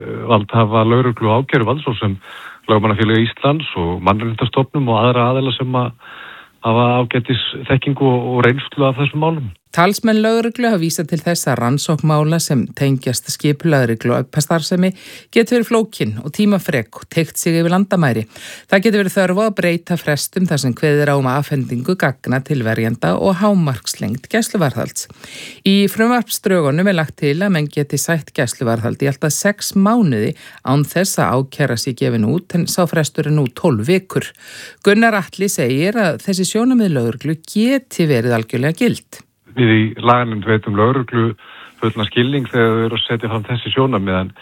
valdhafa lögreglu og ákæruvalds svo sem Lögmannafélagi Íslands og Mannréttindastofnun og aðra aðila sem hafa ágætis þekkingu og reynslu af þessum málum. Talsmenn lögreglu hafa vísað til þess að rannsóknmála sem tengjast skipulagðri glæpastarfsemi getur verið flókin og tímafrek og teygt sig yfir landamæri. Það getur verið þörf á að breyta frestum þar sem kveðið er á afhendingu gagna til verjanda og hámarkslengd gæsluvarðhalds. Í frumvarpsdrögunum er lagt til að menn geti sætt gæsluvarðhald í alltaf 6 mánuði án þess að ákæra sé gefin út en sá frestur er nú 12 vikur. Gunnar Atli segir að þessi sjónarmið lögreglu geti verið algjörlega gild. Við í laganum veitum lögreglu fullna skilning þegar þau eru að setja fram þessi sjónarmið en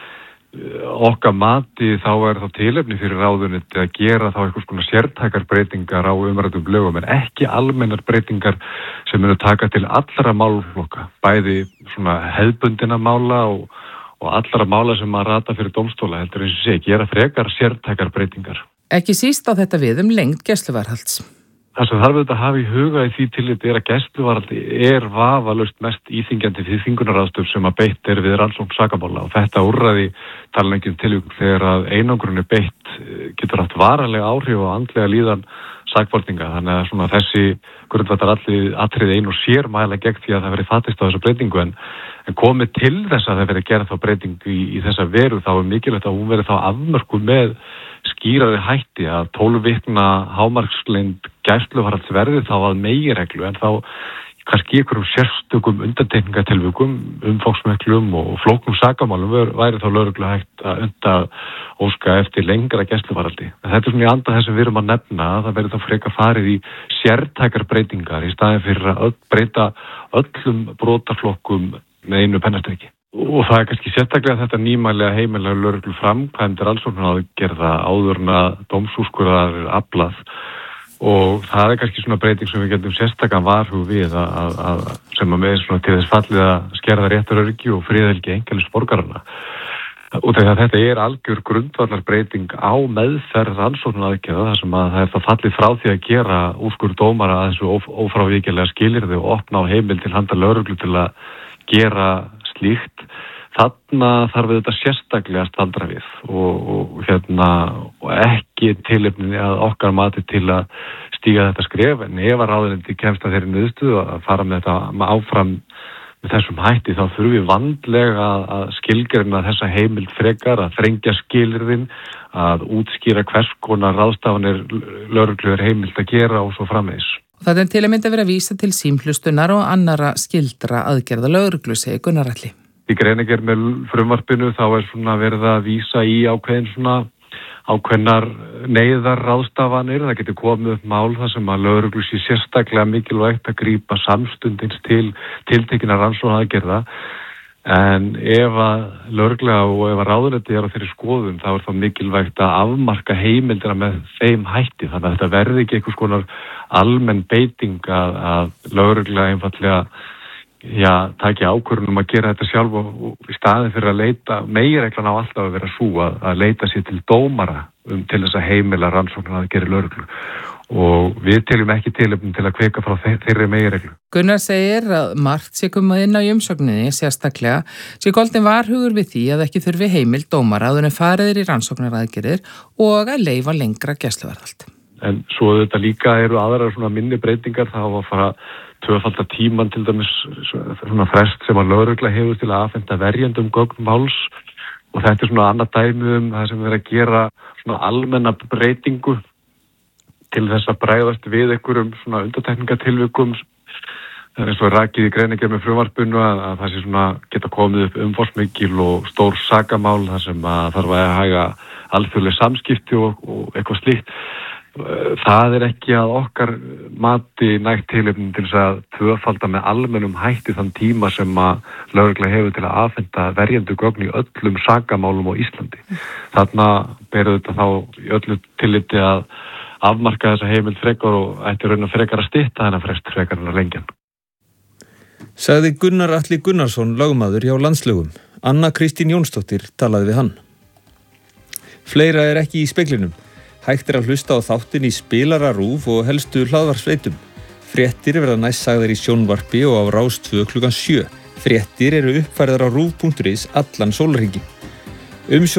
okkar mati þá er þá tilefni fyrir ráðuneytið að gera þá einhvers konar sértækar breytingar á umræddum lögum en ekki almennar breytingar sem munu taka til allra málaflokka, bæði svona hefðbundina mála og allra mála sem að rata fyrir dómstóla heldur eins og sé, gera frekar sértækar breytingar. Ekki síst á þetta við lengd gæsluvarðhalds. Það sem þarf auðvitað að hafa í huga í því tilliti er að gæsluvarðhaldi er vafalaust mest íþyngjandi fyrir þvingunaraðstöðu sem að beitt er við rannsókn sakamála og þetta úrræði tala ekki tilvíkum þegar að einangrun er beitt getur haft varanlega áhrif og andlega líðan sakborninga þannig að svona þessi grundvallaratriði ein og sér mæla gegn því að það verið fatist á þessa breytingu en komið til þess að það verið gerð þá breytingu í þessa veru þá er mikilvægt að hún verið þá afmörkuð með skýrari hætti að 12 vikna hámarkslengd gæsluvarðhalds verði þá að meginreglu en þá kannski einhverjum sérstökum undantekningatilvikum, umfangsmiklum og flóknum sakamálum væri þá lögreglu hægt að óska eftir lengra gæsluvarðhaldi. Þetta er svona í anda þess að við erum að nefna að það verði þá frekar farið í sértækar breytingar í staðinn fyrir að breyta öllum brotaflokkum með einu pennastriki. Og það er kannski sérstaklega þetta nýmælega heimilega lögreglu framkvæmdir rannsóknaraðgerða áður en að dómsúrskurðar er aflað og það er kannski svona breyting sem við getum sérstakann varhug við að sem að með svona til þess fallið að skerða réttaröryggi og friðhelgi einkalífs borgaranna. Og þegar þetta er algjör grundvallar breyting á meðferð rannsóknaraðgerða þar sem að það er það fallið frá því að gera úrskurð dómara að þessu ófrávíkjanlega skilyrði og opna á heimild til handa lögreglu til að gera slíkt, þarna þarf þetta sérstaklega að staldra við og ekki tilefni að okkar mati til að stíga þetta skref en ef að ráðuneyti kemst að þeirri niðurstöðu að fara með þetta áfram með þessum hætti þá þurfum við vandlega að skilgreina þessa heimild frekar, að þrengja skilyrðin, að útskýra hvers konar ráðstafanir lögreglu er heimild að gera og svo framvegis. Það er til að mynda verið að vísa til símhlustunar og annara skildra aðgerða lögreglu, segir Gunnar Atli. Í greinargerð með frumvarpinu þá er svona verið að vísa í ákveðnar neyðar ráðstafanir. Það getur komið upp mál þar sem að lögreglu sé sérstaklega mikilvægt að grípa samstundins til tiltekinna rannsóknaraðgerða. En ef að lögregla og ef að ráðuneyti er á þeirri skoðun þá er það mikilvægt að afmarka heimildina með þeim hætti þannig að þetta verði ekki einhvers konar almenn beiting að lögregla einfallega taki ákvörðun að gera þetta sjálf og í staðin fyrir að leita meginreglan á alltaf að vera svo að leita sér til dómara til þess að heimila rannsóknar að gera lögreglu og við teljum ekki tilefni til að kvika frá þeirri meginreglu. Gunnar segir að margt sé komið inn á umsögninni sérstaklega sé goldin varhugur við því að ekki þurfi heimild dómara áður en fariðir í rannsóknaraðgerðir og að leyfa lengra gæsluvarðhald. En svo þetta líka eru aðrar svona minni breytingar þá að fara tvöfalda tíman til dæmis svona frest sem að lögregla hefur til að afhenda verjendum gögn máls og þetta er svona annað dæmi það sem er að gera svona almenna breytingu til þess að bregðast við einhverjum svona undantekningatilvikum. Það er eins og rakið í greinargerð með frumvarpinu að það sé svona geta komið upp umfangsmikil og stór sakamál þar sem að þarf að haga alþjóðleg samskipti og eitthvað slíkt. Það er ekki að okkar mati nægt tilefni til þess að tvöfalda með almennum hætti þann tíma sem að lögregla hefur til að afhenda verjendu gögn í öllum sakamálum á Íslandi. Þarna berur þetta þá í öllu tilliti að afmarka þessa heimild frekar og ætti raun að frekar að stytta þennan frest frekar en að lengja. Sagði Gunnar Atli Gunnarsson lögmaður hjá Landslögum. Anna Kristín Jónsdóttir talaði við hann. Fleira er ekki í speglinum. Hægt er að hlusta á þáttin í spilara RÚV og helstu hlaðvarpsveitum. Fréttir verða næst sagðar í sjónvarpi og á Rás 2 klukkan 7. Fréttir eru uppfærðar á ruv.is allan sólarhringinn. Umsjón